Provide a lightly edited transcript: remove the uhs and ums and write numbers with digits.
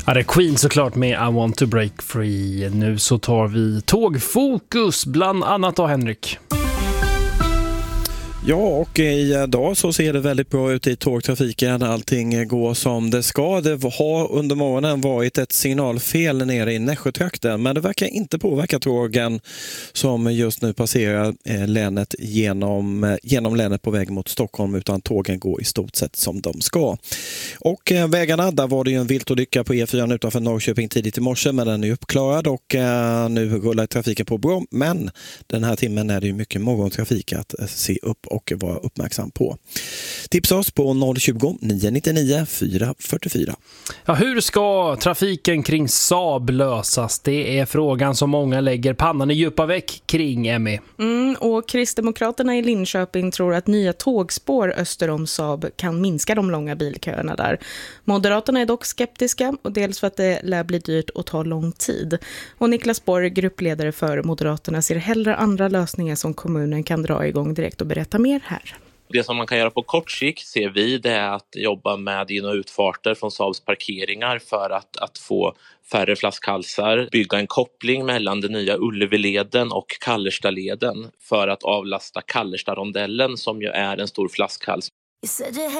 Ja, det är Queen såklart med I want to break free. Nu så tar vi tågfokus bland annat då, Henrik. Ja, och idag så ser det väldigt bra ut i tågtrafiken. Allting går som det ska. Det har under morgonen varit ett signalfel nere i Nässjötrakten, men det verkar inte påverka tågen som just nu passerar länet genom länet på väg mot Stockholm, utan tågen går i stort sett som de ska. Och vägarna, där var det ju en viltolycka på E4 utanför Norrköping tidigt i morse, men den är uppklarad och nu rullar trafiken på bra. Men den här timmen är det ju mycket morgontrafik att se upp och vara uppmärksam på. Tipsa oss på 020 999 444. Ja, hur ska trafiken kring Saab lösas? Det är frågan som många lägger pannan i djupa veck kring, Emmy. Och Kristdemokraterna i Linköping tror att nya tågspår öster om Saab kan minska de långa bilköerna där. Moderaterna är dock skeptiska, och dels för att det lär bli dyrt och ta lång tid. Och Niklas Borg, gruppledare för Moderaterna, ser hellre andra lösningar som kommunen kan dra igång direkt och berätta mer här. Det som man kan göra på kort sikt ser vi, det är att jobba med in- och utfarter från Saabs parkeringar för att få färre flaskhalsar, bygga en koppling mellan den nya Ullevileden och Kallerstadleden för att avlasta Kallerstadrondellen som ju är en stor flaskhals.